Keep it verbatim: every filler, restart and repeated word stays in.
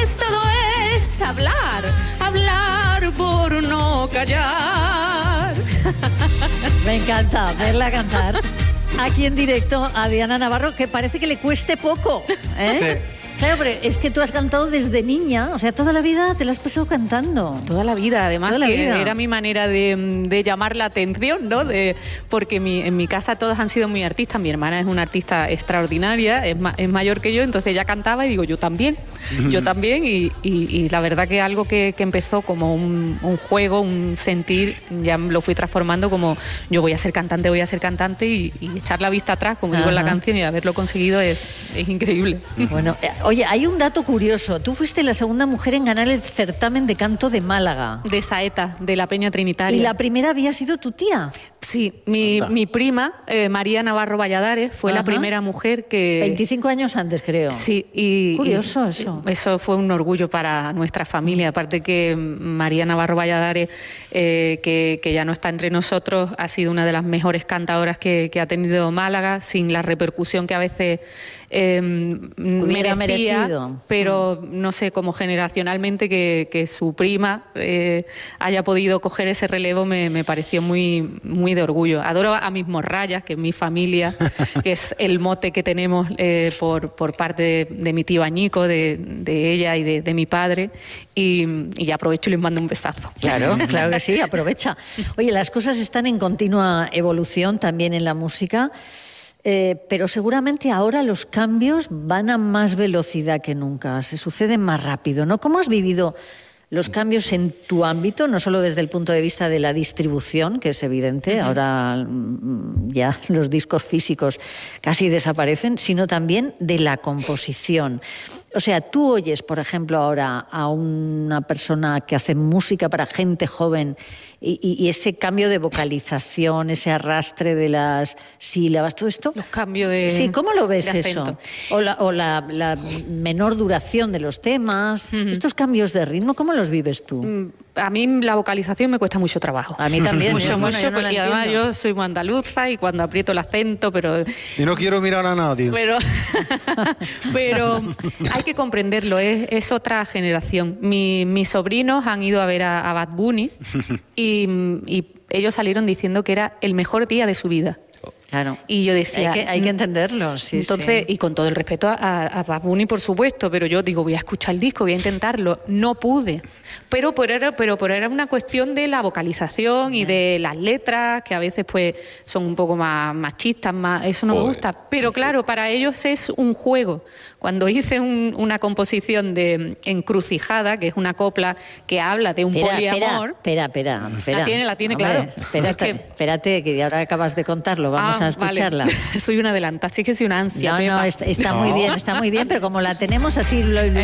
pues todo es hablar, hablar por no callar. Me encanta verla cantar aquí en directo a Diana Navarro, que parece que le cueste poco, ¿eh? Sí. Claro, pero es que tú has cantado desde niña, o sea, toda la vida te la has pasado cantando. Toda la vida, además, Toda la que vida. era mi manera de, de llamar la atención, ¿no? De, porque mi, en mi casa todos han sido muy artistas. Mi hermana es una artista extraordinaria, es, ma, es mayor que yo, entonces ella cantaba y digo, yo también, yo también. Y, y, y la verdad que algo que, que empezó como un, un juego, un sentir, ya lo fui transformando como yo voy a ser cantante, voy a ser cantante y, y echar la vista atrás, como digo en la Ajá. canción, y haberlo conseguido es, es increíble. Bueno, eh, oye, hay un dato curioso. Tú fuiste la segunda mujer en ganar el certamen de canto de Málaga. De Saeta, de la Peña Trinitaria. Y la primera había sido tu tía. Sí, mi, mi prima, eh, María Navarro Valladares, fue Ajá. la primera mujer que... veinticinco años antes, creo. Sí, y... Curioso y, eso. Eso fue un orgullo para nuestra familia. Aparte que María Navarro Valladares, eh, que, que ya no está entre nosotros, ha sido una de las mejores cantadoras que, que ha tenido Málaga, sin la repercusión que a veces eh, Hubiera merecía, merecido. pero no sé, como generacionalmente que, que su prima eh, haya podido coger ese relevo me, me pareció muy, muy de orgullo. Adoro a mis morrayas, que es mi familia, que es el mote que tenemos eh, por, por parte de, de mi tío Añico, de, de ella y de, de mi padre, y, y aprovecho y les mando un besazo. Claro, claro que sí, aprovecha. Oye, las cosas están en continua evolución también en la música, eh, pero seguramente ahora los cambios van a más velocidad que nunca, se suceden más rápido, ¿no? ¿Cómo has vivido los cambios en tu ámbito, no solo desde el punto de vista de la distribución, que es evidente, uh-huh. ahora mm, ya los discos físicos casi desaparecen, sino también de la composición? O sea, tú oyes, por ejemplo, ahora a una persona que hace música para gente joven y, y, y ese cambio de vocalización, ese arrastre de las sílabas, todo esto. Los cambios de Sí, ¿cómo lo ves de eso? acento. O, la, o la, la menor duración de los temas, Uh-huh. estos cambios de ritmo, ¿cómo los vives tú? A mí la vocalización me cuesta mucho trabajo. A mí también. mucho, yo, bueno, mucho. yo no la Y además entiendo. yo soy muy andaluza y cuando aprieto el acento, pero... Y no quiero mirar a nadie. Pero, pero hay que comprenderlo, es, es otra generación. Mi, mis sobrinos han ido a ver a, a Bad Bunny y, y ellos salieron diciendo que era el mejor día de su vida. Claro. Y yo decía... Hay que, hay que entenderlo, sí, Entonces, sí. y con todo el respeto a, a Bad Bunny, por supuesto, pero yo digo, voy a escuchar el disco, voy a intentarlo. No pude. Pero por era, pero por era una cuestión de la vocalización y de las letras, que a veces pues son un poco más machistas, más, eso no Joder. me gusta. Pero claro, para ellos es un juego. Cuando hice un, una composición de Encrucijada, que es una copla que habla de un Espera, poliamor... espera, espera, espera, espera. La tiene, la tiene, Hombre, claro. Espérate, Es que- espérate, que ahora acabas de contarlo, vamos Ah, a escucharla. vale. Soy una adelanta, sí que soy una ansia. No, no, Pepa. está, está No. muy bien, está muy bien, pero como la tenemos así lo ilustramos.